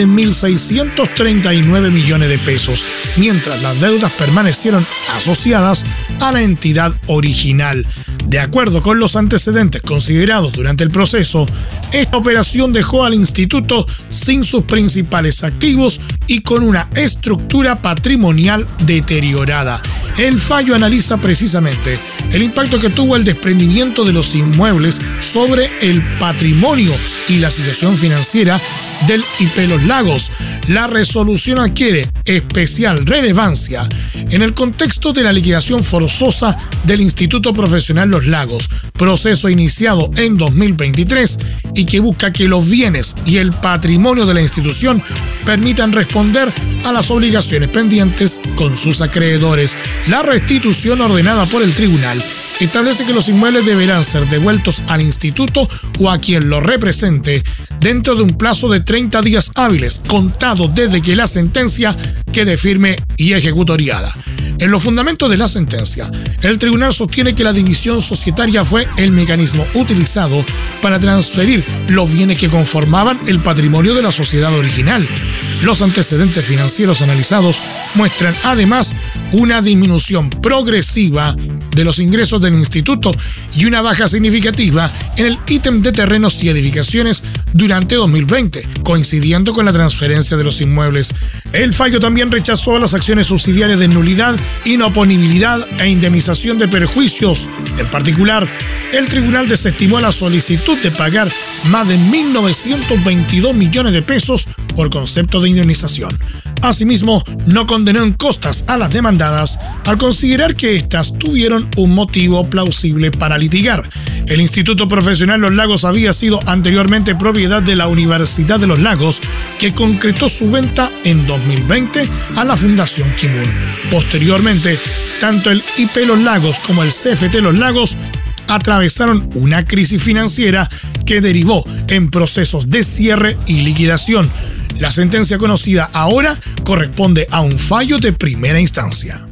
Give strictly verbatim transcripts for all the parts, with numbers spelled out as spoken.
mil seiscientos treinta y nueve millones de pesos, mientras las deudas permanecieron asociadas a la entidad original. De acuerdo con los antecedentes considerados durante el proceso, esta operación dejó al instituto sin sus principales activos y con una estructura patrimonial deteriorada. El fallo analiza precisamente el impacto que tuvo el desprendimiento de los inmuebles sobre el patrimonio y la situación financiera del I P Los Lagos. La resolución adquiere especial relevancia en el contexto de la liquidación forzosa del Instituto Profesional Los Lagos, proceso iniciado en dos mil veintitrés y que busca que los bienes y el patrimonio de la institución permitan responder a las obligaciones pendientes con sus acreedores. La restitución ordenada por el tribunal establece que los inmuebles deberán ser devueltos al instituto o a quien lo represente dentro de un plazo de treinta días hábiles, contado desde que la sentencia quede firme y ejecutoriada. En los fundamentos de la sentencia, el tribunal sostiene que la división societaria fue el mecanismo utilizado para transferir los bienes que conformaban el patrimonio de la sociedad original. Los antecedentes financieros analizados muestran además una disminución progresiva de los ingresos del instituto y una baja significativa en el ítem de terrenos y edificaciones durante dos mil veinte, coincidiendo con la transferencia de los inmuebles. El fallo también rechazó las acciones subsidiarias de nulidad, inoponibilidad e indemnización de perjuicios. En particular, el tribunal desestimó la solicitud de pagar más de mil novecientos veintidós millones de pesos por concepto de indemnización. Asimismo, no condenó en costas a las demandadas al considerar que éstas tuvieron un motivo plausible para litigar. El Instituto Profesional Los Lagos había sido anteriormente propiedad de la Universidad de Los Lagos, que concretó su venta en dos mil veinte a la Fundación Kimun. Posteriormente, tanto el I P Los Lagos como el C F T Los Lagos atravesaron una crisis financiera que derivó en procesos de cierre y liquidación. La sentencia conocida ahora corresponde a un fallo de primera instancia.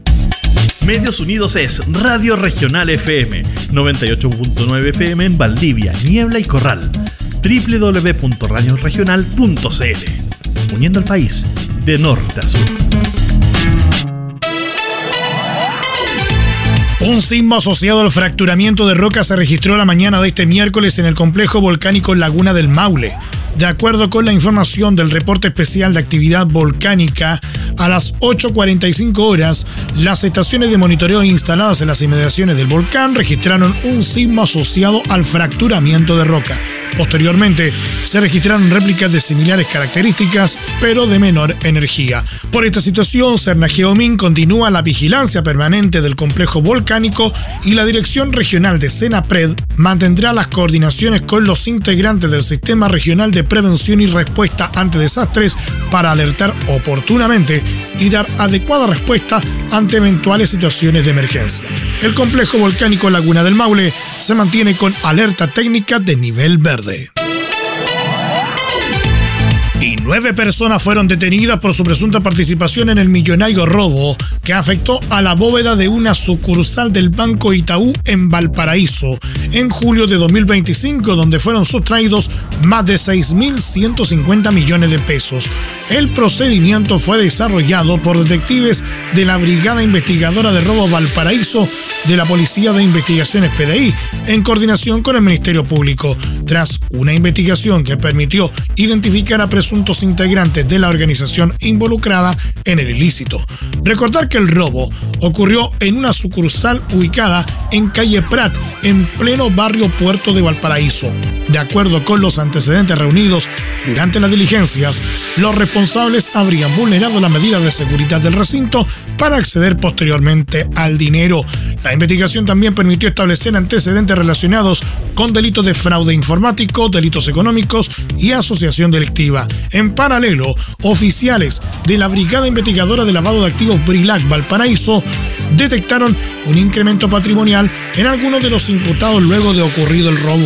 Medios Unidos es Radio Regional F M, noventa y ocho punto nueve F M en Valdivia, Niebla y Corral. doble u doble u doble u punto radio regional punto c l. Uniendo al país de norte a sur. Un sismo asociado al fracturamiento de roca se registró la mañana de este miércoles en el complejo volcánico Laguna del Maule. De acuerdo con la información del reporte especial de actividad volcánica, a las ocho cuarenta y cinco horas, las estaciones de monitoreo instaladas en las inmediaciones del volcán registraron un sismo asociado al fracturamiento de roca. Posteriormente, se registraron réplicas de similares características, pero de menor energía. Por esta situación, Cernageomin continúa la vigilancia permanente del complejo volcánico y la Dirección Regional de Senapred mantendrá las coordinaciones con los integrantes del Sistema Regional de Prevención y Respuesta ante Desastres para alertar oportunamente y dar adecuada respuesta ante eventuales situaciones de emergencia. El complejo volcánico Laguna del Maule se mantiene con alerta técnica de nivel verde. Y nueve personas fueron detenidas por su presunta participación en el millonario robo que afectó a la bóveda de una sucursal del Banco Itaú en Valparaíso en julio de dos mil veinticinco, donde fueron sustraídos más de seis mil ciento cincuenta millones de pesos. El procedimiento fue desarrollado por detectives de la Brigada Investigadora de Robo Valparaíso de la Policía de Investigaciones P D I, en coordinación con el Ministerio Público, tras una investigación que permitió identificar a presuntos presuntos integrantes de la organización involucrada en el ilícito. Recordar que el robo ocurrió en una sucursal ubicada en calle Prat, en pleno barrio Puerto de Valparaíso. De acuerdo con los antecedentes reunidos durante las diligencias, los responsables habrían vulnerado las medidas de seguridad del recinto para acceder posteriormente al dinero. La investigación también permitió establecer antecedentes relacionados con delitos de fraude informático, delitos económicos y asociación delictiva. En paralelo, oficiales de la Brigada Investigadora de Lavado de Activos Brilac Valparaíso detectaron un incremento patrimonial en algunos de los imputados luego de ocurrido el robo.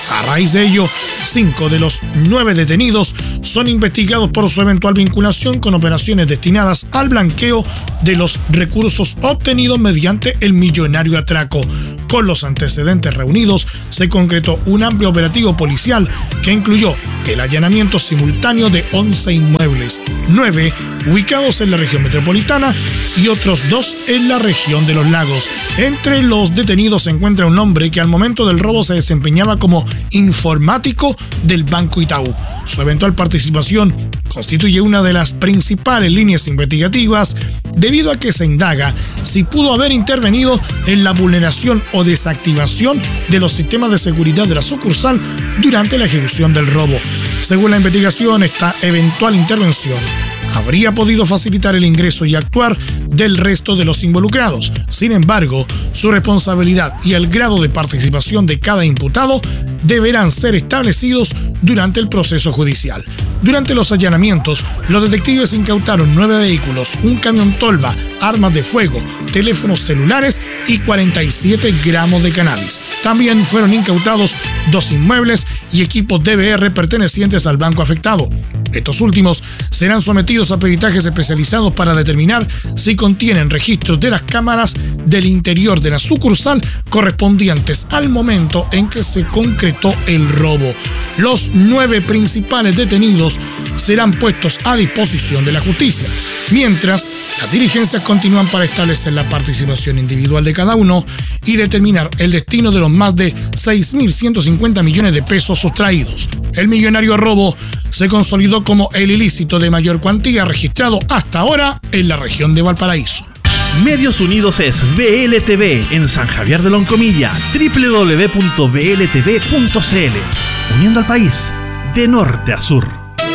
A raíz de ello, cinco de los nueve detenidos son investigados por su eventual vinculación con operaciones destinadas al blanqueo de los recursos obtenidos mediante el millonario atraco. Con los antecedentes reunidos, se concretó un amplio operativo policial que incluyó el allanamiento simultáneo de once inmuebles, nueve ubicados en la región metropolitana y otros dos en la región de los lagos. Entre los detenidos se encuentra un hombre que al momento del robo se desempeñaba como informático del Banco Itaú. Su eventual participación constituye una de las principales líneas investigativas debido a que se indaga si pudo haber intervenido en la vulneración o desactivación de los sistemas de seguridad de la sucursal durante la ejecución del robo. Según la investigación, esta eventual intervención habría podido facilitar el ingreso y actuar del resto de los involucrados. Sin embargo, su responsabilidad y el grado de participación de cada imputado deberán ser establecidos durante el proceso judicial. Durante los allanamientos, los detectives incautaron nueve vehículos, un camión tolva, armas de fuego, teléfonos celulares y cuarenta y siete gramos de cannabis. También fueron incautados dos inmuebles y equipos D V R pertenecientes al banco afectado. Estos últimos serán sometidos a peritajes especializados para determinar si contienen registros de las cámaras del interior de la sucursal correspondientes al momento en que se concretó el robo. Los nueve principales detenidos serán puestos a disposición de la justicia, mientras las diligencias continúan para establecer la participación individual de cada uno y determinar el destino de los más de seis mil ciento cincuenta millones de pesos sustraídos. El millonario robo se consolidó como el ilícito de mayor cuantía registrado hasta ahora en la región de Valparaíso. Medios Unidos es V L T V en San Javier de Loncomilla, doble u doble u doble u punto v l t v punto c l, uniendo al país de norte a sur.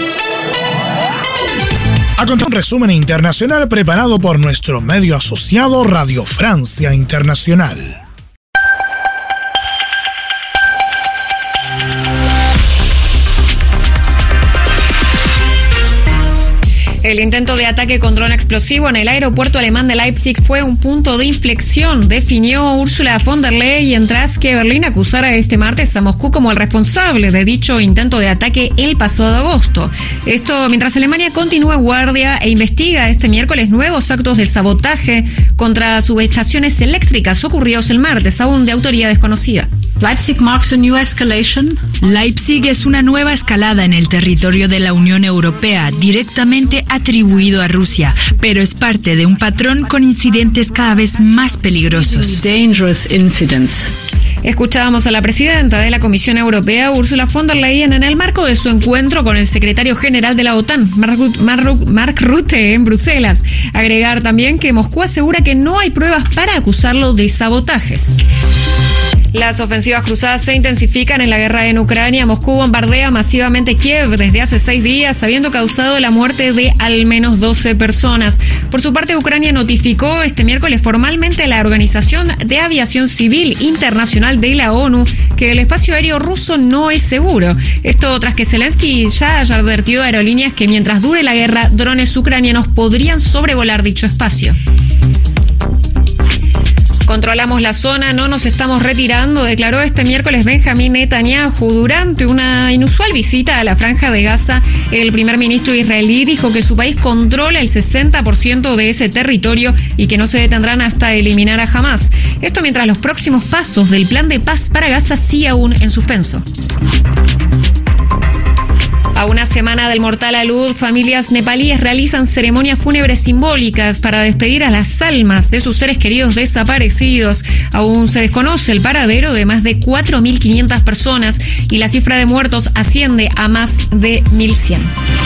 A continuación, un resumen internacional preparado por nuestro medio asociado Radio Francia Internacional. El intento de ataque con dron explosivo en el aeropuerto alemán de Leipzig fue un punto de inflexión, definió Ursula von der Leyen tras que Berlín acusara este martes a Moscú como el responsable de dicho intento de ataque el pasado agosto. Esto mientras Alemania continúa guardia e investiga este miércoles nuevos actos de sabotaje contra subestaciones eléctricas ocurridos el martes, aún de autoría desconocida. Leipzig marks a new escalation. Leipzig es una nueva escalada en el territorio de la Unión Europea, directamente atribuido a Rusia, pero es parte de un patrón con incidentes cada vez más peligrosos. Dangerous incidents. Escuchábamos a la presidenta de la Comisión Europea, Ursula von der Leyen, en el marco de su encuentro con el secretario general de la OTAN, Mark Rutte, en Bruselas. Agregar también que Moscú asegura que no hay pruebas para acusarlo de sabotajes. Las ofensivas cruzadas se intensifican en la guerra en Ucrania. Moscú bombardea masivamente Kiev desde hace seis días, habiendo causado la muerte de al menos doce personas. Por su parte, Ucrania notificó este miércoles formalmente a la Organización de Aviación Civil Internacional de la ONU que el espacio aéreo ruso no es seguro. Esto tras que Zelensky ya haya advertido a aerolíneas que mientras dure la guerra, drones ucranianos podrían sobrevolar dicho espacio. Controlamos la zona, no nos estamos retirando, declaró este miércoles Benjamín Netanyahu durante una inusual visita a la Franja de Gaza. El primer ministro israelí dijo que su país controla el sesenta por ciento de ese territorio y que no se detendrán hasta eliminar a Hamás. Esto mientras los próximos pasos del plan de paz para Gaza sigue aún en suspenso. A una semana del mortal alud, familias nepalíes realizan ceremonias fúnebres simbólicas para despedir a las almas de sus seres queridos desaparecidos. Aún se desconoce el paradero de más de cuatro mil quinientas personas y la cifra de muertos asciende a más de mil cien.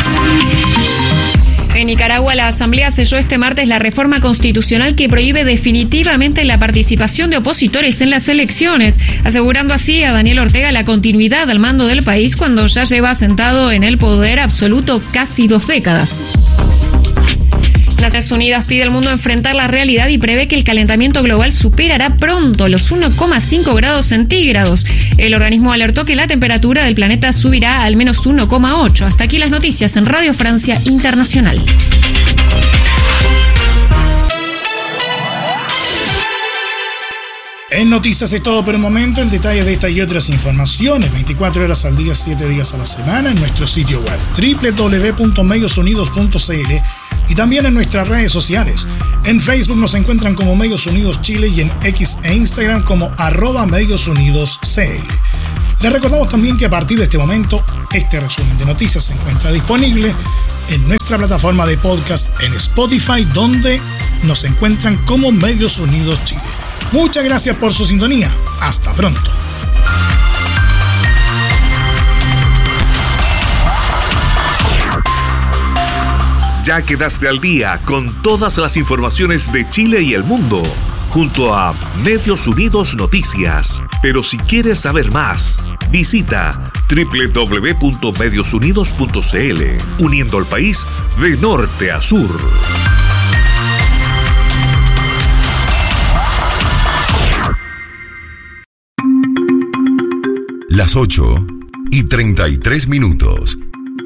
En Nicaragua, la Asamblea selló este martes la reforma constitucional que prohíbe definitivamente la participación de opositores en las elecciones, asegurando así a Daniel Ortega la continuidad al mando del país cuando ya lleva sentado en el poder absoluto casi dos décadas. Naciones Unidas pide al mundo enfrentar la realidad y prevé que el calentamiento global superará pronto los uno coma cinco grados centígrados. El organismo alertó que la temperatura del planeta subirá al menos uno coma ocho. Hasta aquí las noticias en Radio Francia Internacional. En Noticias es todo por el momento. El detalle de esta y otras informaciones veinticuatro horas al día, siete días a la semana en nuestro sitio web doble u doble u doble u punto medios unidos punto c l y también en nuestras redes sociales. En Facebook nos encuentran como Medios Unidos Chile y en X e Instagram como arroba Medios Unidos C L. Les recordamos también que a partir de este momento este resumen de noticias se encuentra disponible en nuestra plataforma de podcast en Spotify, donde nos encuentran como Medios Unidos Chile. Muchas gracias por su sintonía. Hasta pronto. Ya quedaste al día con todas las informaciones de Chile y el mundo, junto a Medios Unidos Noticias. Pero si quieres saber más, visita doble u doble u doble u punto medios unidos punto c l, uniendo al país de norte a sur. Las ocho y treinta y tres minutos.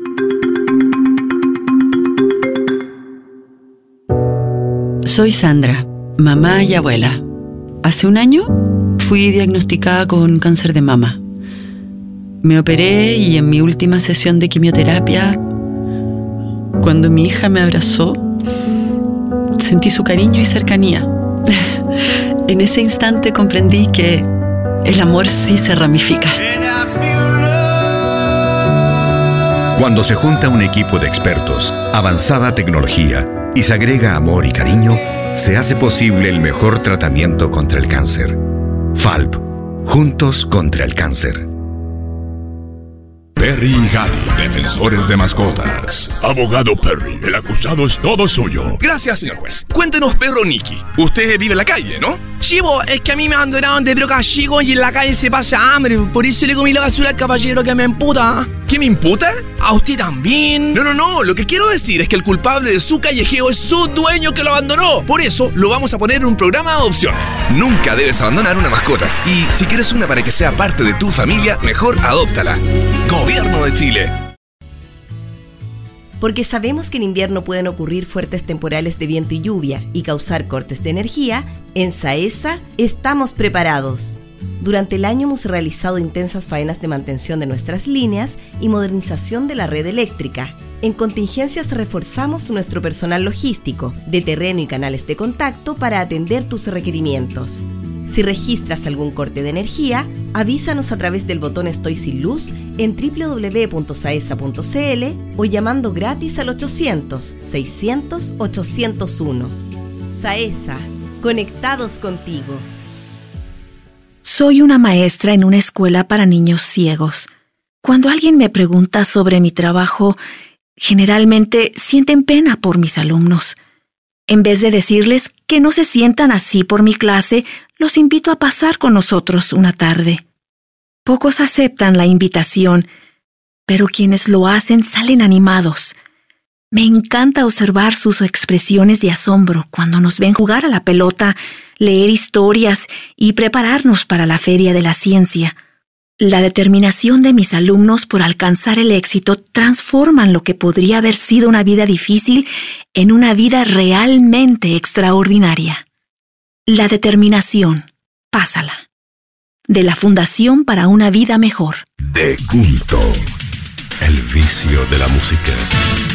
Soy Sandra, mamá y abuela. Hace un año fui diagnosticada con cáncer de mama. Me operé y en mi última sesión de quimioterapia, cuando mi hija me abrazó, sentí su cariño y cercanía. En ese instante comprendí que el amor sí se ramifica. Cuando se junta un equipo de expertos, avanzada tecnología y se agrega amor y cariño, se hace posible el mejor tratamiento contra el cáncer. F A L P. Juntos contra el cáncer. Perry y Gatti, defensores de mascotas. Abogado Perry, el acusado es todo suyo. Gracias, señor juez. Cuéntenos, perro Nicky. Usted vive en la calle, ¿no? Sí, bo, es que a mí me abandonaron de droga chico y en la calle se pasa hambre. Por eso le comí la basura al caballero que me imputa. ¿Qué me imputa? ¿A usted también? No, no, no. Lo que quiero decir es que el culpable de su callejeo es su dueño que lo abandonó. Por eso lo vamos a poner en un programa de adopción. Nunca debes abandonar una mascota. Y si quieres una para que sea parte de tu familia, mejor adóptala. Gobierno de Chile. Porque sabemos que en invierno pueden ocurrir fuertes temporales de viento y lluvia y causar cortes de energía, en SAESA estamos preparados. Durante el año hemos realizado intensas faenas de mantención de nuestras líneas y modernización de la red eléctrica. En contingencias reforzamos nuestro personal logístico, de terreno y canales de contacto para atender tus requerimientos. Si registras algún corte de energía, avísanos a través del botón Estoy sin luz en doble u doble u doble u punto saesa punto c l o llamando gratis al ochocientos, seiscientos, ochocientos uno. SAESA, conectados contigo. Soy una maestra en una escuela para niños ciegos. Cuando alguien me pregunta sobre mi trabajo, generalmente sienten pena por mis alumnos. En vez de decirles que no se sientan así por mi clase, los invito a pasar con nosotros una tarde. Pocos aceptan la invitación, pero quienes lo hacen salen animados. Me encanta observar sus expresiones de asombro cuando nos ven jugar a la pelota, leer historias y prepararnos para la Feria de la Ciencia. La determinación de mis alumnos por alcanzar el éxito transforman lo que podría haber sido una vida difícil en una vida realmente extraordinaria. La determinación, pásala. De la Fundación para una Vida Mejor. De culto. El vicio de la música.